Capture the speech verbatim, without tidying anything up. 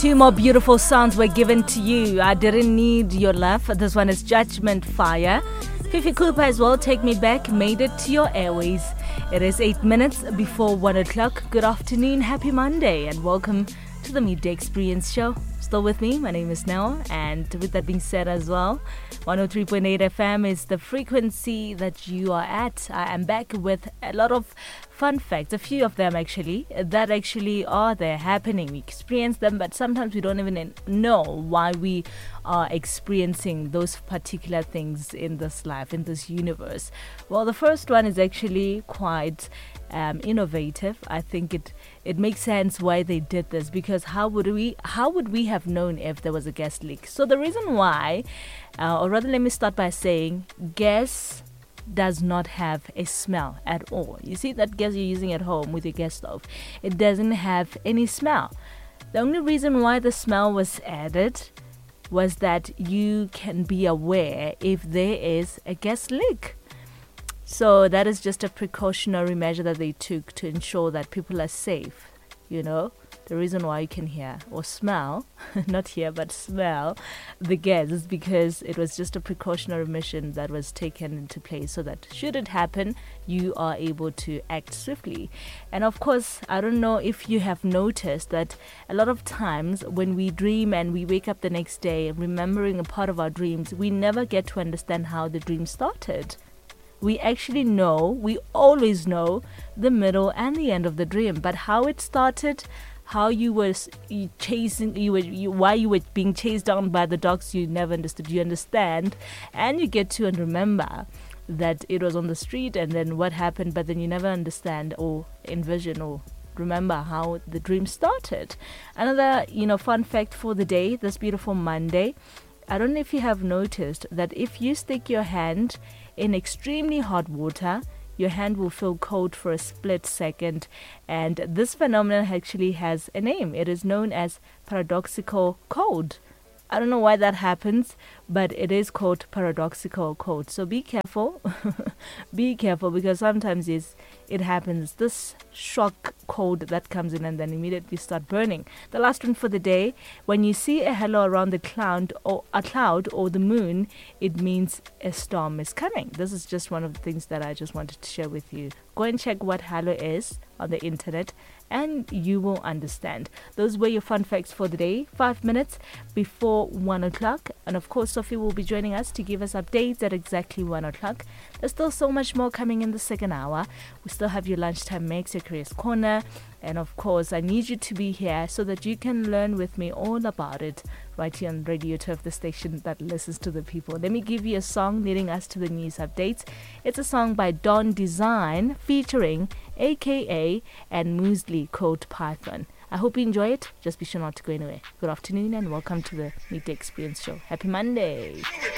Two more beautiful songs were given to you. I didn't need your love. This one is Judgment Fire. Fifi Cooper as well, Take Me Back, made it to your airways. It is eight minutes before one o'clock. Good afternoon, happy Monday, and welcome to the Midday Experience Show. Still with me, my name is Nell, and with that being said as well, one oh three point eight F M is the frequency that you are at. I am back with a lot of fun facts, a few of them actually, that actually are there happening. We experience them, but sometimes we don't even know why we are experiencing those particular things in this life, in this universe. Well, the first one is actually quite um, innovative. I think it it makes sense why they did this, because how would we how would we have known if there was a gas leak? So the reason why, uh, or rather let me start by saying, gas does not have a smell at all. You see that gas you're using at home with your gas stove, it doesn't have any smell. The only reason why the smell was added was that you can be aware if there is a gas leak. So that is just a precautionary measure that they took to ensure that people are safe. You know, the reason why you can hear or smell, not hear but smell the gas is because it was just a precautionary mission that was taken into place so that should it happen, you are able to act swiftly. And of course, I don't know if you have noticed that a lot of times when we dream and we wake up the next day remembering a part of our dreams, we never get to understand how the dream started. We actually know, we always know the middle and the end of the dream, but how it started, how you were chasing, you were, you, why you were being chased down by the dogs, you never understood. You understand, and you get to remember that it was on the street and then what happened, but then you never understand or envision or remember how the dream started. Another, you know, fun fact for the day, this beautiful Monday. I don't know if you have noticed that if you stick your hand in extremely hot water, your hand will feel cold for a split second, and this phenomenon actually has a name. It is known as paradoxical cold. I don't know why that happens, but it is called paradoxical cold. So be careful. Be careful, because sometimes it's, it happens. This shock cold that comes in and then immediately start burning. The last one for the day, when you see a halo around the cloud or a cloud or the moon, it means a storm is coming. This is just one of the things that I just wanted to share with you. Go and check what halo is on the internet and you will understand. Those were your fun facts for the day. Five minutes before one o'clock. And of course, Sophie will be joining us to give us updates at exactly one o'clock. There's still so much more coming in the second hour. We still have your lunchtime mix, your Careers Corner. And of course, I need you to be here so that you can learn with me all about it right here on Radio Turf, the station that listens to the people. Let me give you a song leading us to the news updates. It's a song by Don Design featuring A K A and Muesli called Python. I hope you enjoy it. Just be sure not to go anywhere. Good afternoon and welcome to the Midday Experience Show. Happy Monday.